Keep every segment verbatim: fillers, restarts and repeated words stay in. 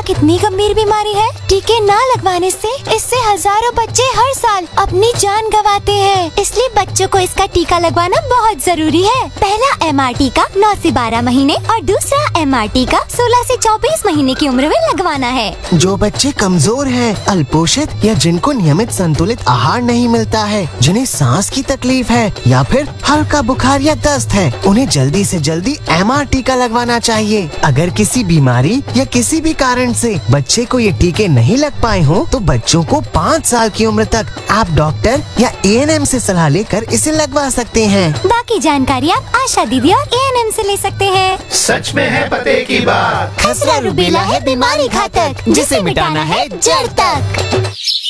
कितनी गंभीर बीमारी है। टीके न लगवाने से इससे हजारों बच्चे हर साल अपनी जान गंवाते हैं। इसलिए बच्चों को इसका टीका लगवाना बहुत जरूरी है। पहला एम आर टीका नौ से बारह महीने और दूसरा एम आर टीका सोलह से चौबीस महीने की उम्र में लगवाना है। जो बच्चे कमजोर हैं, अल्पोषित या जिनको नियमित संतुलित आहार नहीं मिलता है, जिन्हें सांस की तकलीफ है या फिर हल्का बुखार या दस्त है, उन्हें जल्दी से जल्दी एम आर टीका लगवाना चाहिए। अगर किसी बीमारी या किसी भी कारण से बच्चे को ये टीके नहीं लग पाए हो तो बच्चों को पाँच साल की उम्र तक आप डॉक्टर या ए एन एम से सलाह लेकर इसे लगवा सकते हैं। बाकी जानकारी आप आशा दीदी और ए एन एम से ले सकते हैं। सच में है पते की बात। खसरा रूबेला है बीमारी घातक, जिसे मिटाना है जड़ तक।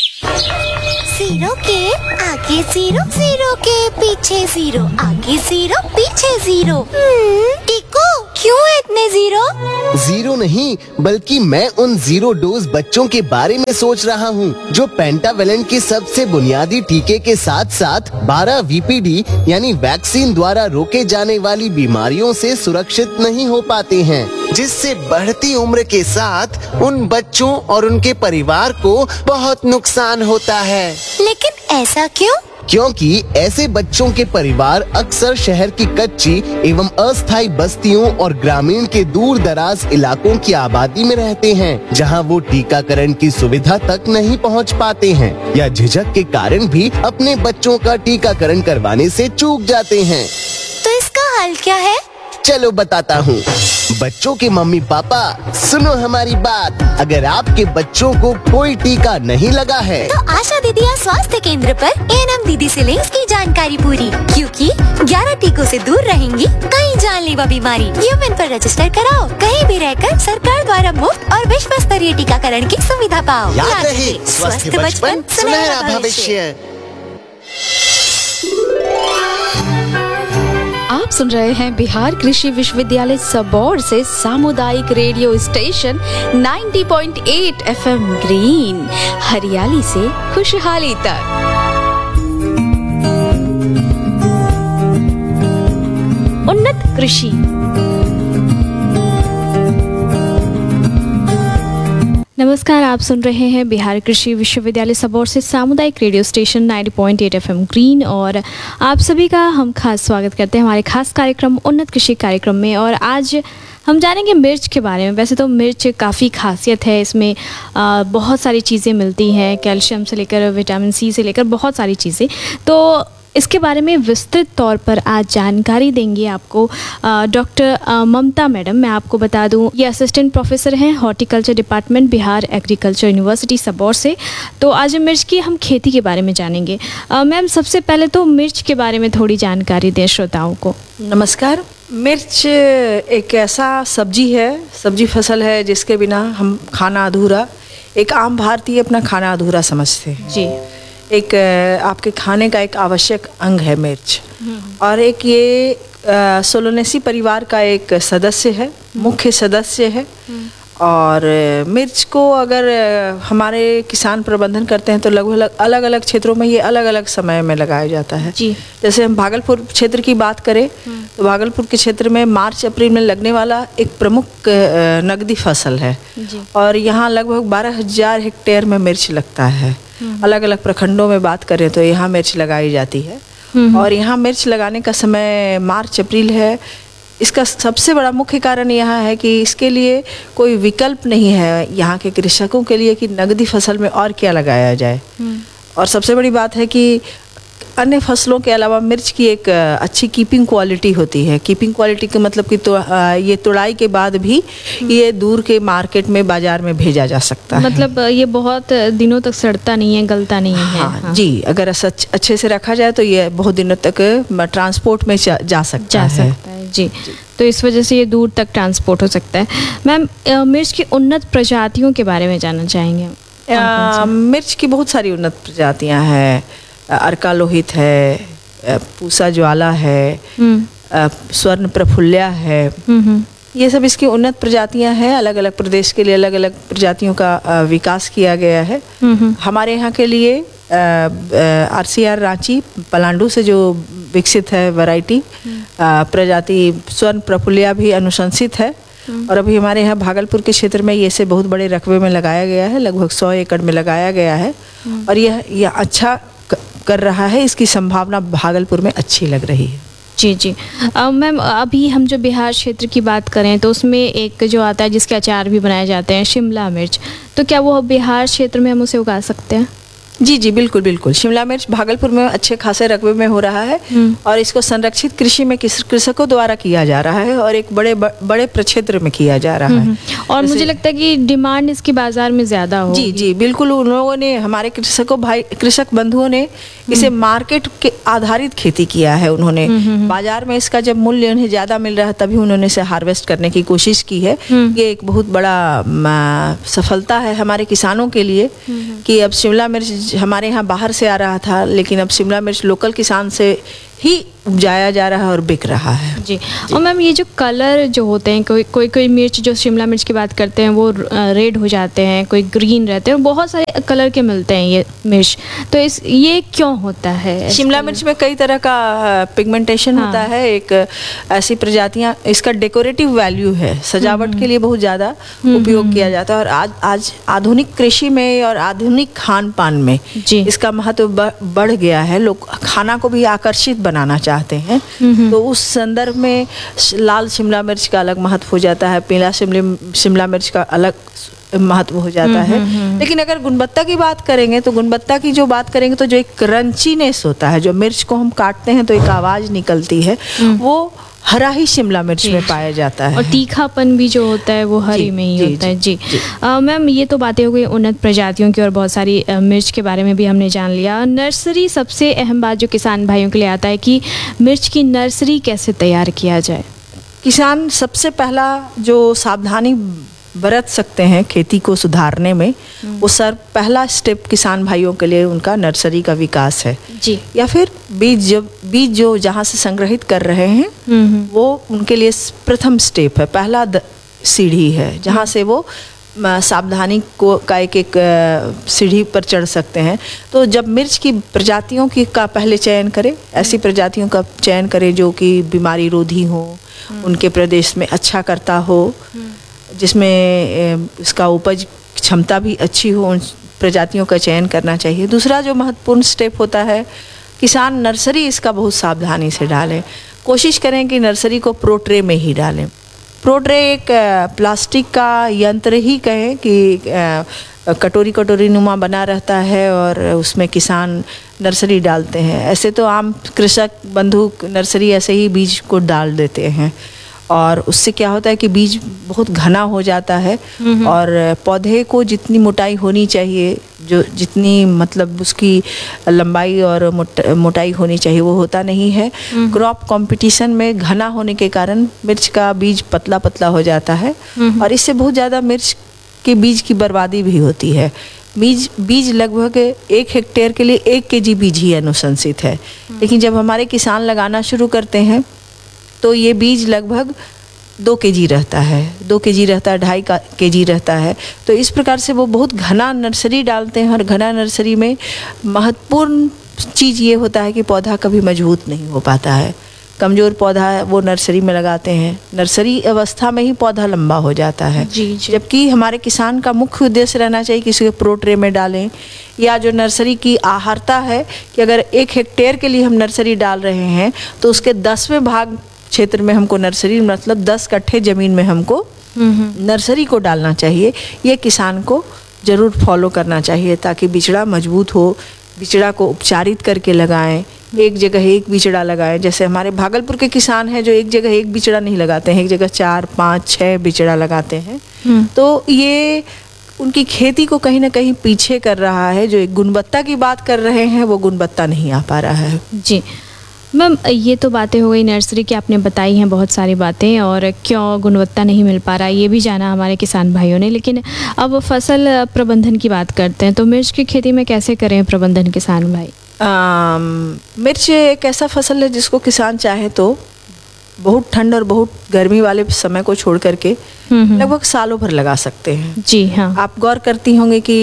जीरो के आगे जीरो, जीरो के पीछे जीरो, आगे जीरो पीछे जीरो। टीकू क्यों है इतने जीरो? जीरो नहीं, बल्कि मैं उन जीरो डोज बच्चों के बारे में सोच रहा हूँ जो पेंटावेलेंट के सबसे बुनियादी टीके के साथ साथ बारह वी पी डी यानी वैक्सीन द्वारा रोके जाने वाली बीमारियों से सुरक्षित नहीं हो पाते हैं, जिससे बढ़ती उम्र के साथ उन बच्चों और उनके परिवार को बहुत नुकसान होता है। लेकिन ऐसा क्यों? क्योंकि ऐसे बच्चों के परिवार अक्सर शहर की कच्ची एवं अस्थायी बस्तियों और ग्रामीण के दूर दराज इलाकों की आबादी में रहते हैं, जहां वो टीकाकरण की सुविधा तक नहीं पहुंच पाते हैं या झिझक के कारण भी अपने बच्चों का टीकाकरण करवाने से चूक जाते हैं। तो इसका हल क्या है? चलो बताता हूँ। बच्चों के मम्मी पापा सुनो हमारी बात। अगर आपके बच्चों को कोई टीका नहीं लगा है तो आशा दीदी या स्वास्थ्य केंद्र पर ए एन एम दीदी से लें इसकी जानकारी पूरी, क्योंकि ग्यारह टीकों से दूर रहेंगी कई जानलेवा बीमारी। यूमिन पर रजिस्टर कराओ, कहीं भी रहकर सरकार द्वारा मुफ्त और विश्व स्तरीय टीकाकरण की सुविधा पाओ। याद रहे, स्वस्थ बचपन सुनहरा भविष्य। आप सुन रहे हैं बिहार कृषि विश्वविद्यालय सबौर से सामुदायिक रेडियो स्टेशन नब्बे पॉइंट आठ एफ एम ग्रीन, हरियाली से खुशहाली तक। उन्नत कृषि। नमस्कार, आप सुन रहे हैं बिहार कृषि विश्वविद्यालय सबौर से सामुदायिक रेडियो स्टेशन नब्बे पॉइंट आठ एफ एम ग्रीन, और आप सभी का हम खास स्वागत करते हैं हमारे खास कार्यक्रम उन्नत कृषि कार्यक्रम में। और आज हम जानेंगे मिर्च के बारे में। वैसे तो मिर्च काफ़ी खासियत है, इसमें आ, बहुत सारी चीज़ें मिलती हैं, कैल्शियम से लेकर विटामिन सी से लेकर बहुत सारी चीज़ें। तो इसके बारे में विस्तृत तौर पर आज जानकारी देंगे आपको डॉक्टर ममता मैडम। मैं आपको बता दूं, ये असिस्टेंट प्रोफेसर हैं horticulture department Bihar agriculture university Sabour से। तो आज मिर्च की हम खेती के बारे में जानेंगे। मैम, सबसे पहले तो मिर्च के बारे में थोड़ी जानकारी दें श्रोताओं को। नमस्कार। मिर्च एक ऐसा सब्जी है, सब्जी फसल है जिसके बिना हम खाना अधूरा, एक आम भारतीय अपना खाना अधूरा समझते हैं जी। एक आपके खाने का एक आवश्यक अंग है मिर्च, और एक ये सोलोनेसी परिवार का एक सदस्य है, मुख्य सदस्य है। और मिर्च को अगर हमारे किसान प्रबंधन करते हैं तो लगभग अलग अलग क्षेत्रों में ये अलग अलग समय में लगाया जाता है जी। जैसे हम भागलपुर क्षेत्र की बात करें तो भागलपुर के क्षेत्र में मार्च अप्रैल में लगने वाला एक प्रमुख नकदी फसल है जी। और यहाँ लगभग बारह हजार हेक्टेयर में मिर्च लगता है। अलग अलग प्रखंडों में बात करें तो यहाँ मिर्च लगाई जाती है, और यहाँ मिर्च लगाने का समय मार्च अप्रैल है। इसका सबसे बड़ा मुख्य कारण यह है कि इसके लिए कोई विकल्प नहीं है यहाँ के कृषकों के लिए कि नगदी फसल में और क्या लगाया जाए। और सबसे बड़ी बात है कि अन्य फसलों के अलावा मिर्च की एक अच्छी कीपिंग क्वालिटी होती है। कीपिंग क्वालिटी का मतलब कि तो ये तुड़ाई के बाद भी ये दूर के मार्केट में बाजार में भेजा जा सकता है। मतलब ये बहुत दिनों तक सड़ता नहीं है, गलता नहीं है। हाँ, हाँ। जी, अगर अच्छे से रखा जाए तो ये बहुत दिनों तक ट्रांसपोर्ट में जा, जा सकता जा है, सकता है जी। जी। तो इस वजह से ये दूर तक ट्रांसपोर्ट हो सकता है। मैम, मिर्च की उन्नत प्रजातियों के बारे में जानना चाहेंगे। आ, मिर्च की बहुत सारी उन्नत प्रजातियां हैं। अर्का लोहित है, पूसा ज्वाला है, स्वर्ण प्रफुल्ल्या है, ये सब इसकी उन्नत प्रजातियां हैं। अलग अलग प्रदेश के लिए अलग अलग प्रजातियों का विकास किया गया है। हमारे यहाँ के लिए आर सी आर रांची पलांडू से जो विकसित है वैरायटी प्रजाति स्वर्ण प्रफुल्ल्या भी अनुशंसित है। और अभी हमारे यहाँ भागलपुर के क्षेत्र में ये से बहुत बड़े रकबे में लगाया गया है, लगभग सौ एकड़ में लगाया गया है और यह यह अच्छा कर रहा है। इसकी संभावना भागलपुर में अच्छी लग रही है। जी जी मैम, अभी हम जो बिहार क्षेत्र की बात करें तो उसमें एक जो आता है जिसके अचार भी बनाए जाते हैं, शिमला मिर्च, तो क्या वो बिहार क्षेत्र में हम उसे उगा सकते हैं? जी जी बिल्कुल बिल्कुल। शिमला मिर्च भागलपुर में अच्छे खासे रकबे में हो रहा है और इसको संरक्षित कृषि में कृषकों द्वारा किया जा रहा है और एक बड़े बड़े प्रक्षेत्र में किया जा रहा है और मुझे लगता है कि डिमांड इसकी बाजार में ज़्यादा हो। जी जी बिल्कुल। उन लोगों ने, हमारे कृषकों भाई कृषक बंधुओं ने इसे मार्केट के आधारित खेती किया है। उन्होंने बाजार में इसका जब मूल्य उन्हें ज़्यादा मिल रहा है तभी उन्होंने इसे हार्वेस्ट करने की कोशिश की है। ये एक बहुत बड़ा सफलता है हमारे किसानों के लिए कि अब शिमला मिर्च हमारे यहाँ बाहर से आ रहा था लेकिन अब शिमला मिर्च लोकल किसान से ही उपजाया जा रहा है और बिक रहा है। जी, जी। और मैम ये जो कलर जो होते हैं, कोई कोई कोई मिर्च जो शिमला मिर्च की बात करते हैं वो रेड हो जाते हैं, कोई ग्रीन रहते हैं, बहुत सारे कलर के मिलते हैं ये मिर्च, तो इस ये क्यों होता है? शिमला मिर्च में कई तरह का पिगमेंटेशन हाँ। होता है। एक ऐसी प्रजातियाँ, इसका डेकोरेटिव वैल्यू है, सजावट के लिए बहुत ज़्यादा उपयोग किया जाता है और आज आज आधुनिक कृषि में और आधुनिक खान पान में इसका महत्व बढ़ गया है। लोग खाना को भी आकर्षित बनाना चाहते हैं तो उस संदर्भ में लाल शिमला मिर्च का अलग महत्व हो जाता है, पीला शिमला शिमला मिर्च का अलग महत्व हो जाता है। लेकिन अगर गुणवत्ता की बात करेंगे तो गुणवत्ता की जो बात करेंगे तो जो एक क्रंचीनेस होता है, जो मिर्च को हम काटते हैं तो एक आवाज़ निकलती है, वो हरा ही शिमला मिर्च में पाया जाता है। और तीखापन भी जो होता है वो हरी में ही होता है। जी मैम, ये तो बातें हो गई उन्नत प्रजातियों की और बहुत सारी आ, मिर्च के बारे में भी हमने जान लिया। नर्सरी, सबसे अहम बात जो किसान भाइयों के लिए आता है कि मिर्च की नर्सरी कैसे तैयार किया जाए। किसान सबसे पहला जो सावधानी बरत सकते हैं खेती को सुधारने में, वो सर पहला स्टेप किसान भाइयों के लिए उनका नर्सरी का विकास है जी, या फिर बीज जो बीज जो जहाँ से संग्रहित कर रहे हैं वो उनके लिए प्रथम स्टेप है, पहला सीढ़ी है जहाँ से वो सावधानी को का एक एक सीढ़ी पर चढ़ सकते हैं। तो जब मिर्च की प्रजातियों की का पहले चयन करें, ऐसी प्रजातियों का चयन करें जो कि बीमारी रोधी हो, उनके प्रदेश में अच्छा करता हो, जिसमें इसका उपज क्षमता भी अच्छी हो, उन प्रजातियों का चयन करना चाहिए। दूसरा जो महत्वपूर्ण स्टेप होता है, किसान नर्सरी इसका बहुत सावधानी से डालें। कोशिश करें कि नर्सरी को प्रोट्रे में ही डालें। प्रोट्रे एक प्लास्टिक का यंत्र ही कहें कि कटोरी कटोरी नुमा बना रहता है और उसमें किसान नर्सरी डालते हैं। ऐसे तो आम कृषक बंधु नर्सरी ऐसे ही बीज को डाल देते हैं और उससे क्या होता है कि बीज बहुत घना हो जाता है और पौधे को जितनी मोटाई होनी चाहिए, जो जितनी मतलब उसकी लंबाई और मोटाई होनी चाहिए वो होता नहीं है। क्रॉप कंपटीशन में घना होने के कारण मिर्च का बीज पतला पतला हो जाता है और इससे बहुत ज़्यादा मिर्च के बीज की बर्बादी भी होती है। बीज बीज लगभग एक हेक्टेयर के लिए एक केजी बीज ही अनुशंसित है, लेकिन जब हमारे किसान लगाना शुरू करते हैं तो ये बीज लगभग दो केजी रहता है, दो केजी रहता है, ढाई का केजी रहता है। तो इस प्रकार से वो बहुत घना नर्सरी डालते हैं और घना नर्सरी में महत्वपूर्ण चीज़ ये होता है कि पौधा कभी मजबूत नहीं हो पाता है। कमज़ोर पौधा वो नर्सरी में लगाते हैं, नर्सरी अवस्था में ही पौधा लंबा हो जाता है। जबकि हमारे किसान का मुख्य उद्देश्य रहना चाहिए कि इसे प्रोट्रे में डालें, या जो नर्सरी की आहारता है कि अगर एक हेक्टेयर के लिए हम नर्सरी डाल रहे हैं तो उसके दसवें भाग क्षेत्र में हमको नर्सरी, मतलब दस कट्ठे ज़मीन में हमको नर्सरी को डालना चाहिए। ये किसान को ज़रूर फॉलो करना चाहिए ताकि बिचड़ा मजबूत हो। बिचड़ा को उपचारित करके लगाएं, एक जगह एक बिचड़ा लगाएं। जैसे हमारे भागलपुर के किसान हैं जो एक जगह एक बिचड़ा नहीं लगाते हैं, एक जगह चार पाँच छः बिचड़ा लगाते हैं। तो ये उनकी खेती को कहीं ना कहीं पीछे कर रहा है। जो एक गुणवत्ता की बात कर रहे हैं वो गुणवत्ता नहीं आ पा रहा है। जी मैम, ये तो बातें हो गई नर्सरी की, आपने बताई हैं बहुत सारी बातें और क्यों गुणवत्ता नहीं मिल पा रहा है ये भी जाना हमारे किसान भाइयों ने। लेकिन अब फसल प्रबंधन की बात करते हैं तो मिर्च की खेती में कैसे करें प्रबंधन किसान भाई? आ, मिर्च एक ऐसा फसल है जिसको किसान चाहे तो बहुत ठंड और बहुत गर्मी वाले समय को छोड़ करके लगभग सालों भर लगा सकते हैं। जी हाँ, आप गौर करती होंगे कि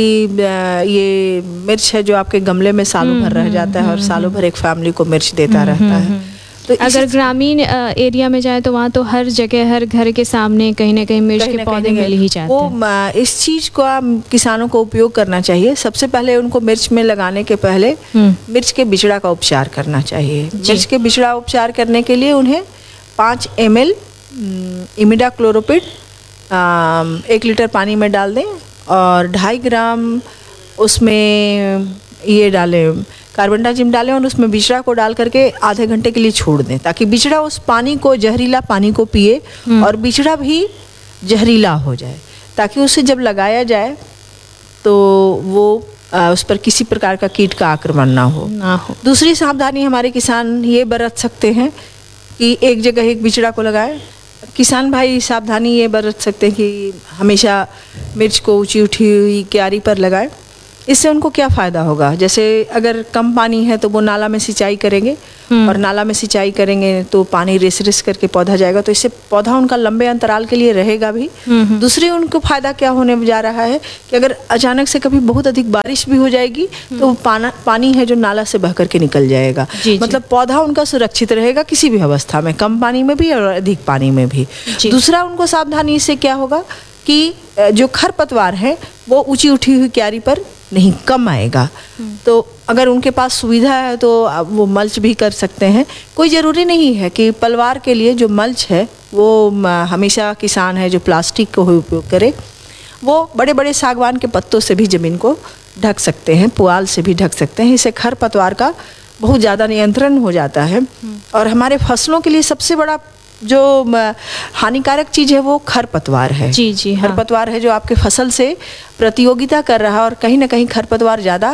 ये मिर्च है जो आपके गमले में सालों भर रह जाता है और सालों भर एक फैमिली को मिर्च देता रहता है। तो अगर ग्रामीण एरिया में जाए तो वहाँ तो हर जगह हर घर के सामने कहीं ना कहीं मिर्च के पौधे मिल ही जाते हैं। वो इस चीज़ को किसानों को उपयोग करना चाहिए। सबसे पहले उनको मिर्च में लगाने के पहले मिर्च के बिचड़ा का उपचार करना चाहिए। मिर्च के बिचड़ा उपचार करने के लिए उन्हें पाँच एम एल इमिडाक्लोरोपिड एक लीटर पानी में डाल दें और ढाई ग्राम उसमें ये डालें, कार्बेंडाजिम डालें और उसमें बिचड़ा को डाल करके आधे घंटे के लिए छोड़ दें, ताकि बिचड़ा उस पानी को, जहरीला पानी को पिए और बिचड़ा भी जहरीला हो जाए, ताकि उसे जब लगाया जाए तो वो आ, उस पर किसी प्रकार का कीट का आक्रमण ना हो ना हो दूसरी सावधानी हमारे किसान ये बरत सकते हैं कि एक जगह एक बिचड़ा को लगाएं। किसान भाई सावधानी ये बरत सकते हैं कि हमेशा मिर्च को ऊंची उठी हुई क्यारी पर लगाएं। इससे उनको क्या फ़ायदा होगा, जैसे अगर कम पानी है तो वो नाला में सिंचाई करेंगे और नाला में सिंचाई करेंगे तो पानी रिस रिस करके पौधा जाएगा, तो इससे पौधा उनका लंबे अंतराल के लिए रहेगा भी। दूसरी उनको फ़ायदा क्या होने जा रहा है कि अगर अचानक से कभी बहुत अधिक बारिश भी हो जाएगी तो पाना पानी है जो नाला से बह करके निकल जाएगा, मतलब पौधा उनका सुरक्षित रहेगा किसी भी अवस्था में, कम पानी में भी और अधिक पानी में भी। दूसरा उनको सावधानी से क्या होगा कि जो खरपतवार है वो ऊंची उठी हुई क्यारी पर नहीं, कम आएगा। तो अगर उनके पास सुविधा है तो वो मल्च भी कर सकते हैं। कोई ज़रूरी नहीं है कि पलवार के लिए जो मल्च है वो हमेशा किसान है जो प्लास्टिक को उपयोग करे, वो बड़े बड़े सागवान के पत्तों से भी ज़मीन को ढक सकते हैं, पुआल से भी ढक सकते हैं। इससे खरपतवार का बहुत ज़्यादा नियंत्रण हो जाता है। और हमारे फसलों के लिए सबसे बड़ा जो हानिकारक चीज़ है वो खरपतवार है। जी जी हाँ। खरपतवार है जो आपके फसल से प्रतियोगिता कर रहा है और कहीं ना कहीं खरपतवार ज़्यादा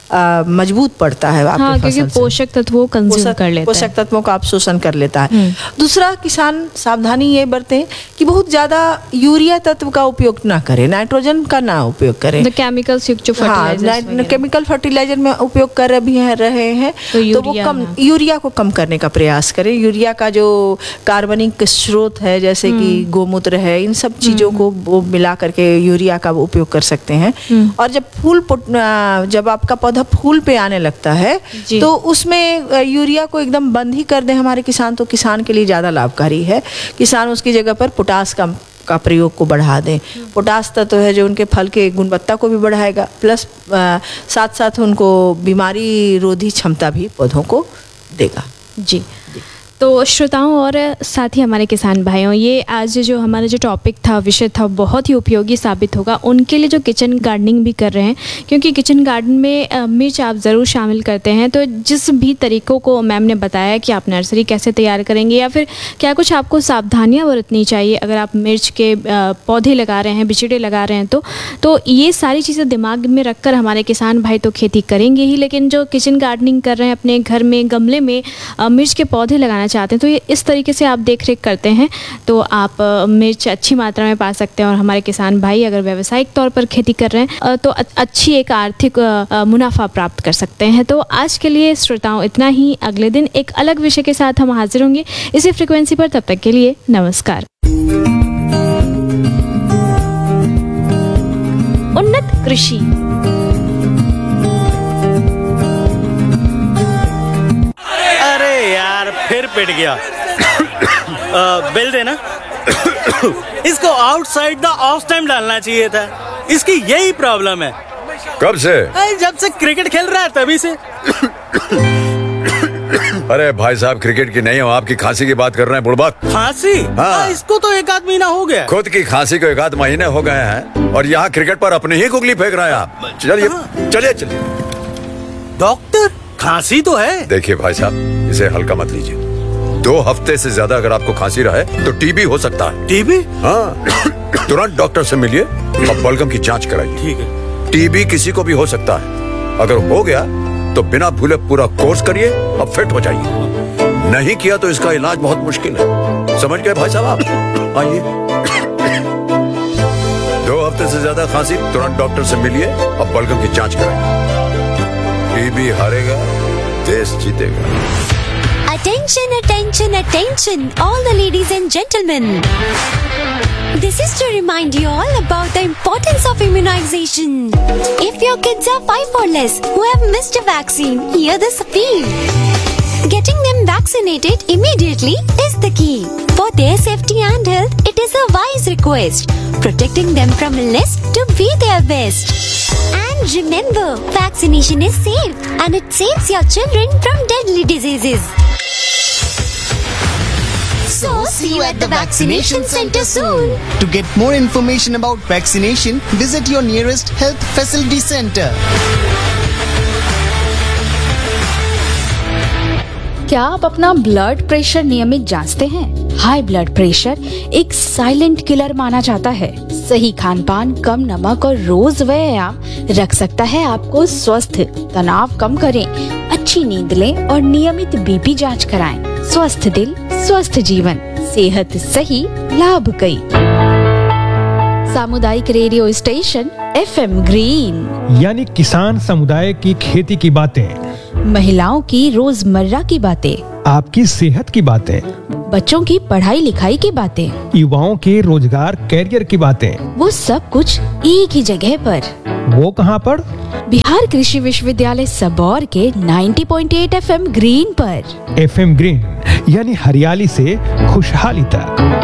मजबूत पड़ता है आपके हाँ, फसल क्योंकि पोषक तत्वों को कंज्यूम कर लेता है, पोषक तत्वों का अवशोषण कर लेता है। दूसरा किसान सावधानी ये बरतें कि बहुत ज़्यादा यूरिया तत्व का उपयोग ना करें, नाइट्रोजन का ना उपयोग करें। केमिकल्स युक्त जो फर्टिलाइजर्स हाँ, केमिकल फर्टिलाइजर में उपयोग कर भी हैं रहे हैं तो, तो वो कम यूरिया को कम करने का प्रयास करें। यूरिया का जो कार्बनिक स्रोत है जैसे कि गोमूत्र है, इन सब चीज़ों को वो मिला करके यूरिया का उपयोग कर सकते हैं। और जब फूल जब आपका पौधा फूल पे आने लगता है तो उसमें यूरिया को एकदम बंद ही कर दें हमारे किसान, तो किसान के लिए ज़्यादा लाभकारी है। किसान उसकी जगह पर पोटास का का प्रयोग को बढ़ा दें। पोटास तत्व है जो उनके फल के गुणवत्ता को भी बढ़ाएगा, प्लस आ, साथ साथ उनको बीमारी रोधी क्षमता भी पौधों को देगा। जी, तो श्रोताओं और साथ ही हमारे किसान भाइयों, ये आज जो हमारा जो टॉपिक था, विषय था, बहुत ही उपयोगी साबित होगा उनके लिए जो किचन गार्डनिंग भी कर रहे हैं, क्योंकि किचन गार्डन में मिर्च आप ज़रूर शामिल करते हैं। तो जिस भी तरीक़ों को मैम ने बताया कि आप नर्सरी कैसे तैयार करेंगे या फिर क्या कुछ आपको सावधानियाँ बरतनी चाहिए अगर आप मिर्च के पौधे लगा रहे हैं, बिचड़े लगा रहे हैं, तो तो ये सारी चीज़ें दिमाग में रख कर हमारे किसान भाई तो खेती करेंगे ही, लेकिन जो किचन गार्डनिंग कर रहे हैं, अपने घर में गमले में मिर्च के पौधे लगाना चाहते हैं, तो ये इस तरीके से आप देख रेख करते हैं तो आप मिर्च अच्छी मात्रा में पा सकते हैं। और हमारे किसान भाई अगर व्यावसायिक तौर पर खेती कर रहे हैं तो अच्छी एक आर्थिक मुनाफा प्राप्त कर सकते हैं। तो आज के लिए श्रोताओं इतना ही। अगले दिन एक अलग विषय के साथ हम हाजिर होंगे इसी फ्रिक्वेंसी पर। तब तक के लिए नमस्कार। उन्नत कृषि। फिर पिट गया। बिल देना। इसको आउटसाइड द ऑफ टाइम डालना चाहिए था, इसकी यही प्रॉब्लम है। कब से? जब से क्रिकेट खेल रहा है तभी से। अरे भाई साहब, क्रिकेट की नहीं हो, आपकी खांसी की बात कर रहे हैं। बुड़बक खांसी? हाँ, इसको तो एक आध महीना हो गया। खुद की खांसी को एक आध महीने हो गए हैं और यहाँ क्रिकेट पर अपनी ही गुगली फेंक रहे हैं आप। चलिए चलिए चलिए। डॉक्टर, खांसी तो है। देखिए भाई साहब, इसे हल्का मत लीजिए। दो हफ्ते से ज्यादा अगर आपको खांसी रहे तो टीबी हो सकता है। टीबी? हाँ, तुरंत डॉक्टर से मिलिए और बलगम की जांच कराइए। ठीक है। टीबी किसी को भी हो सकता है, अगर हो गया तो बिना भूले पूरा कोर्स करिए और फिट हो जाइए। नहीं किया तो इसका इलाज बहुत मुश्किल है। समझ गए भाई साहब आप? आइए। दो हफ्ते से ज्यादा खांसी, तुरंत डॉक्टर से मिलिए और बलगम की जांच कराइए। टीबी हारेगा, देश जीतेगा। Attention, attention, attention, all the ladies and gentlemen. This is to remind you all about the importance of immunization. If your kids are five or less who have missed a vaccine, hear this appeal. Getting them them vaccinated immediately is the key. For their safety and health, it is a wise request. Protecting them from illness to be their best. And remember, vaccination is safe and it saves your children from deadly diseases. So, see you at the vaccination center soon. To get more information about vaccination, visit your nearest health facility center. क्या आप अपना blood pressure नियमित जांचते हैं? High blood pressure एक silent killer माना जाता है। सही खान पान, कम नमक और रोज व्यायाम रख सकता है आपको स्वस्थ। तनाव कम करें, अच्छी नींद लें और नियमित बीपी जांच कराएं। स्वस्थ दिल, स्वस्थ जीवन, सेहत सही, लाभ कई। सामुदायिक radio station F M green, यानी किसान समुदाय की खेती की बातें, महिलाओं की रोजमर्रा की बातें, आपकी सेहत की बातें, बच्चों की पढ़ाई लिखाई की बातें, युवाओं के रोजगार कैरियर की बातें, वो सब कुछ एक ही जगह पर। वो कहाँ पर? बिहार कृषि विश्वविद्यालय सबौर के नब्बे पॉइंट आठ एफ एम ग्रीन पर। एफ एम ग्रीन यानी हरियाली से खुशहाली तक।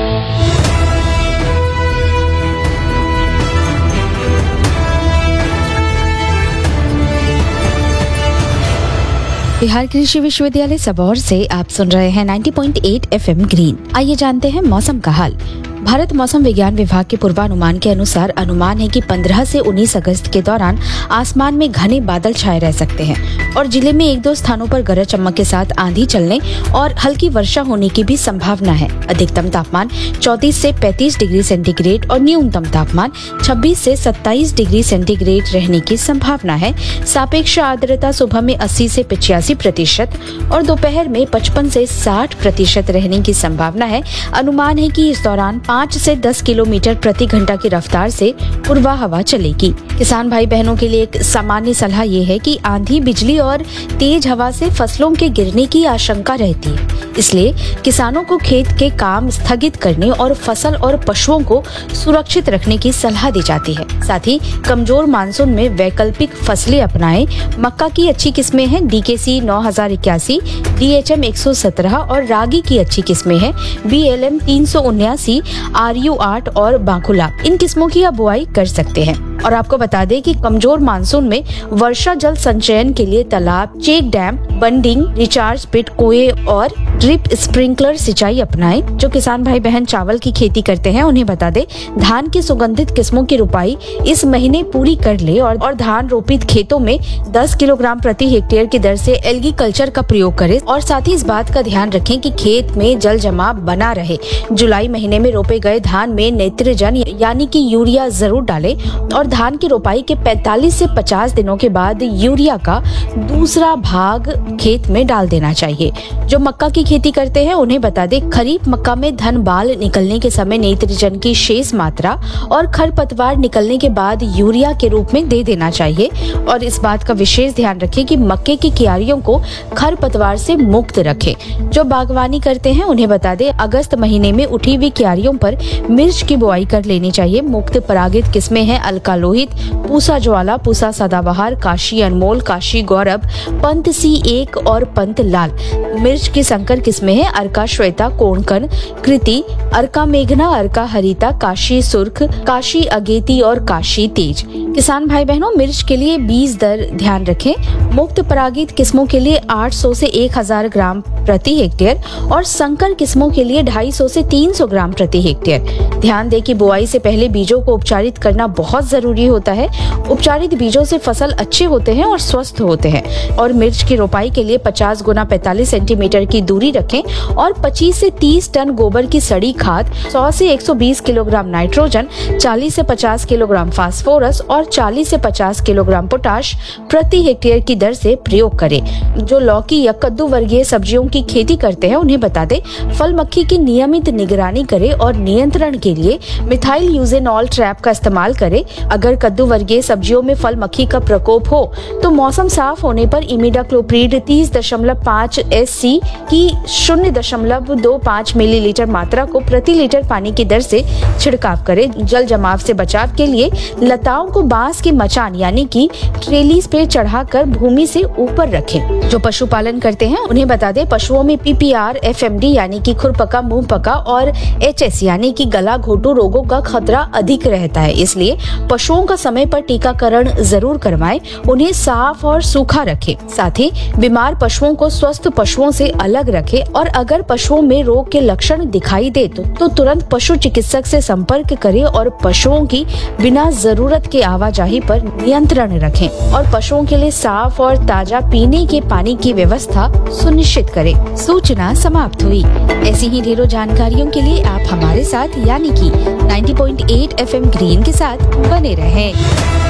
बिहार कृषि विश्वविद्यालय सबौर से आप सुन रहे हैं नब्बे पॉइंट आठ एफ एम ग्रीन। आइए जानते हैं मौसम का हाल। भारत मौसम विज्ञान विभाग के पूर्वानुमान के अनुसार अनुमान है कि पंद्रह से उन्नीस अगस्त के दौरान आसमान में घने बादल छाए रह सकते हैं और जिले में एक दो स्थानों पर गरज चमक के साथ आंधी चलने और हल्की वर्षा होने की भी संभावना है। अधिकतम तापमान चौंतीस से पैंतीस डिग्री सेंटीग्रेड और न्यूनतम तापमान छब्बीस से सत्ताईस डिग्री सेंटीग्रेड रहने की संभावना है। सापेक्ष आर्द्रता सुबह में अस्सी से पचासी प्रतिशत और दोपहर में पचपन से साठ प्रतिशत रहने की संभावना है। अनुमान है कि इस दौरान पाँच से दस किलोमीटर प्रति घंटा की रफ्तार से पूर्वा हवा चलेगी। किसान भाई बहनों के लिए एक सामान्य सलाह ये है कि आंधी, बिजली और तेज हवा से फसलों के गिरने की आशंका रहती है, इसलिए किसानों को खेत के काम स्थगित करने और फसल और पशुओं को सुरक्षित रखने की सलाह दी जाती है। साथ ही कमजोर मानसून में वैकल्पिक फसलें अपनाएं। मक्का की अच्छी किस्में हैं डी के सी नौ हजार इक्यासी, डी एच एम एक सौ सत्रह और रागी की अच्छी किस्में हैं बी एल एम तीन सौ उन्यासी, आर यू आठ और बांकुला। इन किस्मों की आप बुआई कर सकते हैं। और आपको बता दें कि कमजोर मानसून में वर्षा जल संचयन के लिए तालाब, check dam, bunding, recharge pit, कुएं और ड्रिप स्प्रिंकलर सिंचाई अपनाएं। जो किसान भाई बहन चावल की खेती करते हैं उन्हें बता दें, धान की सुगंधित किस्मों की रुपाई इस महीने पूरी कर ले और, और धान रोपित खेतों में दस किलोग्राम प्रति हेक्टेयर की दर से एल्गी कल्चर का प्रयोग करें। और साथ ही इस बात का ध्यान रखें कि खेत में जल जमाव बना रहे। जुलाई महीने में रोपे गए धान में नेत्रजन यानी कि यूरिया जरूर डालें और धान की रोपाई के पैंतालीस से पचास दिनों के बाद यूरिया का दूसरा भाग खेत में डाल देना चाहिए। जो मक्का की खेती करते हैं उन्हें बता दें, खरीफ मक्का में धन बाल निकलने के समय नेत्रजन की शेष मात्रा और खरपतवार निकलने के बाद यूरिया के रूप में दे देना चाहिए। और इस बात का विशेष ध्यान रखें कि मक्के की क्यारियों को खरपतवार से मुक्त रखें। जो बागवानी करते हैं उन्हें बता दें, अगस्त महीने में उठी हुई क्यारियों पर मिर्च की बुआई कर लेनी चाहिए। मुक्त परागित किस्में हैं अलका लोहित, पूसा ज्वाला, पूसा सदाबहार, काशी अनमोल, काशी गौरव, पंत सी एक और पंत लाल। मिर्च की संकर किस्में हैं अर्का श्वेता, कोणकन, कृति, अर्का मेघना, अर्का हरिता, काशी सुर्ख, काशी अगेती और काशी तेज। किसान भाई बहनों, मिर्च के लिए बीज दर ध्यान रखें। मुक्त परागित किस्मों के लिए आठ सौ से एक हज़ार ग्राम प्रति हेक्टेयर और संकर किस्मों के लिए ढाई सौ से तीन सौ ग्राम प्रति हेक्टेयर। ध्यान दें कि बुआई से पहले बीजों को उपचारित करना बहुत जरूरी होता है। उपचारित बीजों से फसल अच्छे होते हैं और स्वस्थ होते हैं। और मिर्च की रोपाई के लिए पचास गुना पैंतालीस सेंटीमीटर की दूरी रखें और पच्चीस से तीस टन गोबर की सड़ी खाद, सौ से एक सौ बीस किलोग्राम नाइट्रोजन, चालीस से पचास किलोग्राम फास्फोरस और चालीस से पचास किलोग्राम पोटाश प्रति हेक्टेयर की दर से प्रयोग करें। जो लौकी या कद्दू वर्गीय सब्जियों की खेती करते हैं उन्हें बता दें, फल मक्खी की नियमित निगरानी करें और नियंत्रण के लिए मिथाइल यूजेनॉल ट्रैप का इस्तेमाल करें। अगर कद्दू वर्गीय सब्जियों में फल मक्खी का प्रकोप हो तो मौसम साफ होने पर इमिडाक्लोप्रिड तीस दशमलव पाँच एस सी की शून्य दशमलव दो पाँच मिलीलीटर मात्रा को प्रति लीटर पानी की दर से छिड़काव करें। जल जमाव से बचाव के लिए लताओं को बांस की मचान यानी कि ट्रेलिस पे चढ़ाकर भूमि से ऊपर रखें। जो पशुपालन करते हैं उन्हें बता दें, पशुओं में पीपीआर, एफएमडी यानी कि खुरपका, मुंह पका और एचएस यानी कि गला घोटू रोगों का खतरा अधिक रहता है। इसलिए पशुओं का समय पर टीकाकरण जरूर करवाएं, उन्हें साफ और सूखा रखें। साथ ही बीमार पशुओं को स्वस्थ पशुओं से अलग रखें और अगर पशुओं में रोग के लक्षण दिखाई दे तो, तो तुरंत पशु चिकित्सक से संपर्क करें और पशुओं की बिना जरूरत के आवाजाही पर नियंत्रण रखें और पशुओं के लिए साफ और ताजा पीने के पानी की व्यवस्था सुनिश्चित करें। सूचना समाप्त हुई। ऐसी ही ढेरों जानकारियों के लिए आप हमारे साथ यानी कि नब्बे पॉइंट आठ एफएम ग्रीन के साथ बने रहें।